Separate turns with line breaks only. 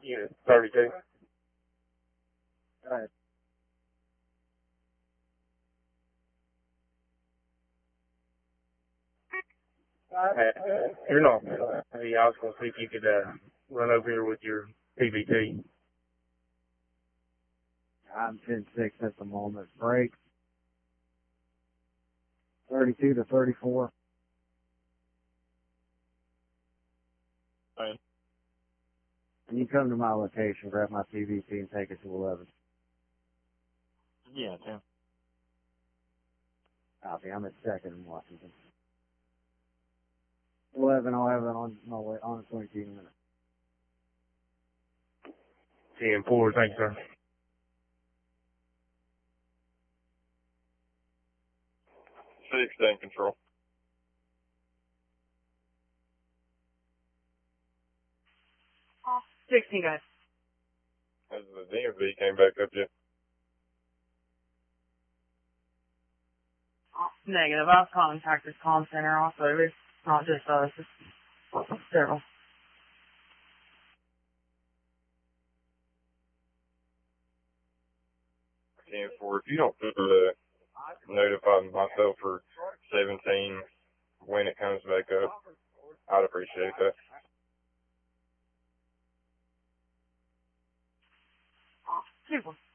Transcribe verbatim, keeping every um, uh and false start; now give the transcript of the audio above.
Unit thirty-two.
Go ahead.
Uh, you're not. Hey, I was going to see if you could uh, run over here with your P V T.
I'm ten six at the moment. Break. thirty-two to thirty-four.
Fine.
And you come to my location, grab my P V T, and take it to eleven.
Yeah, Tim.
Copy. I'm at second in Washington. eleven, I'll have it on my way on its way to you in a minute.
ten four, thank you, sir.
Six, stay in control.
sixteen, guys.
Has the D M V came back up yet?
Oh, negative. I've contacted comm center also. It's not just us. It's several.
ten four, if you don't uh, notify myself for seventeen when it comes back up, I'd appreciate that.
Super.